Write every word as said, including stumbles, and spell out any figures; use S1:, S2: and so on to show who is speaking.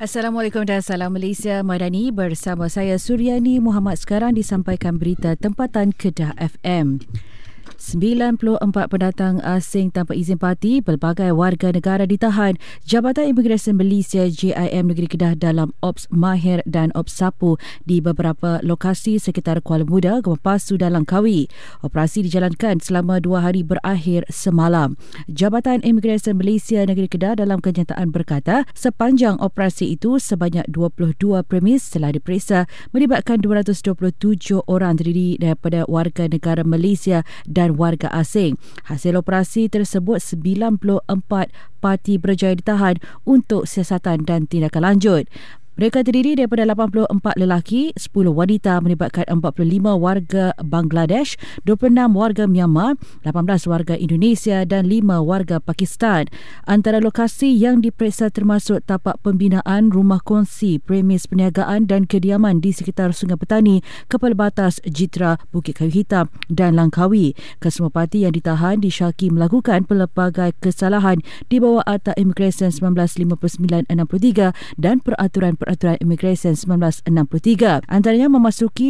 S1: Assalamualaikum dan salam Malaysia Madani, bersama saya Suryani Muhammad. Sekarang disampaikan berita tempatan Kedah F M. sembilan puluh empat pendatang asing tanpa izin parti pelbagai warga negara ditahan Jabatan Imigresen Malaysia J I M Negeri Kedah dalam Ops Mahir dan Ops Sapu di beberapa lokasi sekitar Kuala Muda, Gempar Pasu dan Langkawi. Operasi dijalankan selama dua hari berakhir semalam. Jabatan Imigresen Malaysia Negeri Kedah dalam kenyataan berkata sepanjang operasi itu sebanyak dua puluh dua premis telah diperiksa melibatkan dua ratus dua puluh tujuh orang terdiri daripada warga negara Malaysia dan warga asing. Hasil operasi tersebut sembilan puluh empat parti berjaya ditahan untuk siasatan dan tindakan lanjut. Mereka terdiri daripada lapan puluh empat lelaki, sepuluh wanita melibatkan empat puluh lima warga Bangladesh, dua puluh enam warga Myanmar, lapan belas warga Indonesia dan lima warga Pakistan. Antara lokasi yang diperiksa termasuk tapak pembinaan, rumah kongsi, premis perniagaan dan kediaman di sekitar Sungai Petani, Kepala Batas Jitra, Bukit Kayu Hitam dan Langkawi. Kesemua parti yang ditahan disyaki melakukan pelbagai kesalahan di bawah Akta Imigresen seribu sembilan ratus lima puluh sembilan enam puluh tiga dan Peraturan Peraturan Imigresen seribu sembilan ratus enam puluh tiga. Antaranya memasuki